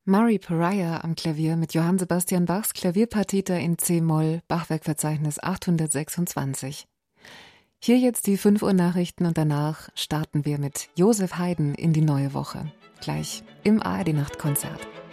Murray Pariah am Klavier mit Johann Sebastian Bachs Klavierpartita in C-Moll, Bachwerkverzeichnis 826. Hier jetzt die 5 Uhr Nachrichten und danach starten wir mit Josef Haydn in die neue Woche. Gleich im ARD-Nachtkonzert.